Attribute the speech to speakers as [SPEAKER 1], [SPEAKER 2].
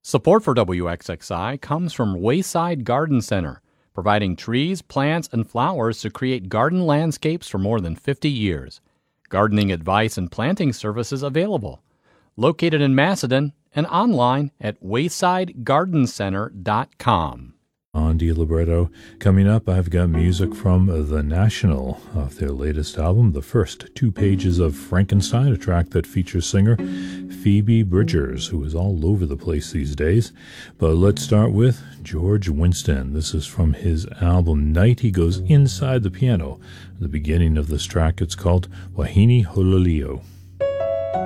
[SPEAKER 1] Support for WXXI comes from Wayside Garden Center, providing trees, plants, and flowers to create garden landscapes for more than 50 years. Gardening advice and planting services available. Located in Macedon and online at waysidegardencenter.com.
[SPEAKER 2] On D. Libretto. Coming up, I've got music from The National off their latest album, The First Two Pages of Frankenstein, a track that features singer Phoebe Bridgers, who is all over the place these days. But let's start with George Winston. This is from his album Night. He goes inside the piano. At the beginning of this track, it's called Wahine Hololio.